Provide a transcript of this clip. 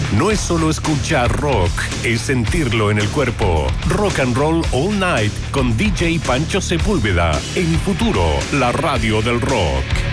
no es solo escuchar rock, es sentirlo en el cuerpo. Rock and Roll All Night con DJ Pancho Sepúlveda. En Futuro, la radio del rock.